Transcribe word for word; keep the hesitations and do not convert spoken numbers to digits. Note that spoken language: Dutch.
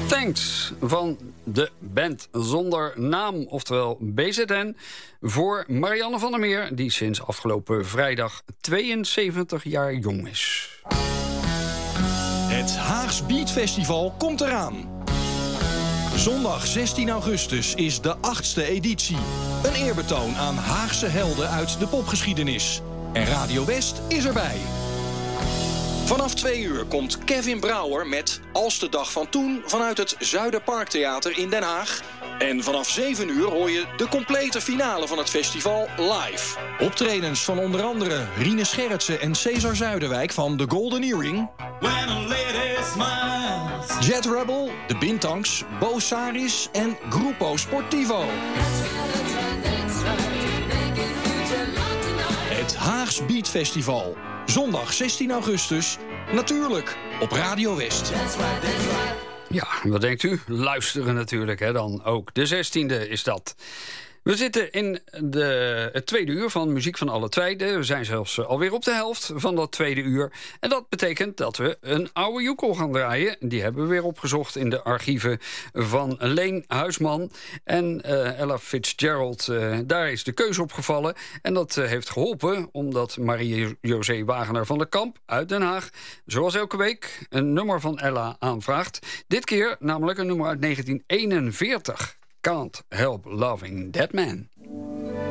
Thanks van de band zonder naam, oftewel B Z N... voor Marianne van der Meer, die sinds afgelopen vrijdag tweeënzeventig jaar jong is. Het Haags Beat Festival komt eraan. Zondag zestien augustus is de achtste editie. Een eerbetoon aan Haagse helden uit de popgeschiedenis. En Radio West is erbij. Vanaf twee uur komt Kevin Brouwer met Als de dag van toen vanuit het Zuiderparktheater in Den Haag. En vanaf zeven uur hoor je de complete finale van het festival live. Optredens van onder andere Rine Scherritsen en Cesar Zuiderwijk van The Golden Earring. Jet Rebel, de Bintangs, Bo Saris en Gruppo Sportivo. Het Haags Beat Festival. Zondag zestien augustus, natuurlijk op Radio West. Ja, wat denkt u? Luisteren natuurlijk, hè, dan ook. De zestiende is dat. We zitten in de, het tweede uur van Muziek van alle tijden. We zijn zelfs alweer op de helft van dat tweede uur. En dat betekent dat we een oude joekel gaan draaien. Die hebben we weer opgezocht in de archieven van Leen Huisman. En uh, Ella Fitzgerald, uh, daar is de keuze op gevallen. En dat uh, heeft geholpen omdat Marie-José Wagener van der Kamp uit Den Haag, zoals elke week, een nummer van Ella aanvraagt. Dit keer namelijk een nummer uit negentien eenenveertig. Can't Help Loving That Man.